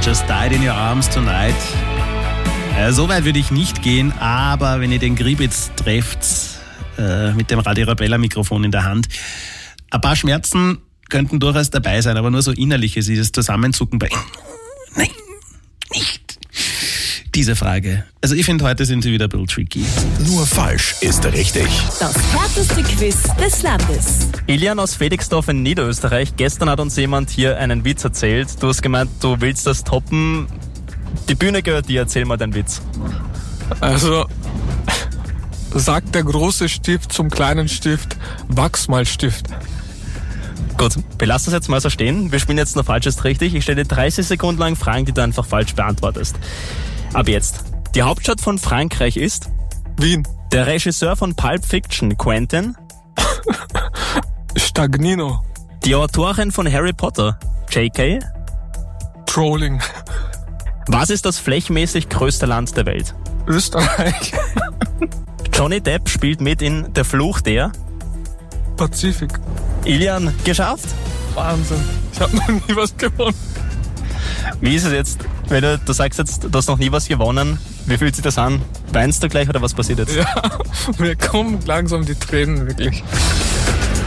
Just Died in Your Arms Tonight. So weit würde ich nicht gehen, aber wenn ihr den Gribitz trefft, mit dem Radio Arabella Mikrofon in der Hand, ein paar Schmerzen könnten durchaus dabei sein, aber nur so innerliches, dieses Zusammenzucken bei nein, nicht diese Frage. Also ich finde, heute sind sie wieder ein bisschen tricky. Nur falsch ist richtig. Das härteste Quiz des Landes. Ilian aus Felixdorf in Niederösterreich. Gestern hat uns jemand hier einen Witz erzählt. Du hast gemeint, du willst das toppen. Die Bühne gehört dir, erzähl mal deinen Witz. Also, sagt der große Stift zum kleinen Stift, wachs mal Stift. Gut, wir lassen das jetzt mal so stehen. Wir spielen jetzt noch falsch ist richtig. Ich stelle dir 30 Sekunden lang Fragen, die du einfach falsch beantwortest. Ab jetzt. Die Hauptstadt von Frankreich ist? Wien. Der Regisseur von Pulp Fiction, Quentin? Stagnino. Die Autorin von Harry Potter, J.K.? Trolling. Was ist das flächenmäßig größte Land der Welt? Österreich. Johnny Depp spielt mit in Der Fluch der? Pazifik. Ilian, geschafft? Wahnsinn. Ich habe noch nie was gewonnen. Wie ist es jetzt, wenn du sagst jetzt, du hast noch nie was gewonnen? Wie fühlt sich das an? Weinst du gleich oder was passiert jetzt? Ja, mir kommen langsam die Tränen, wirklich.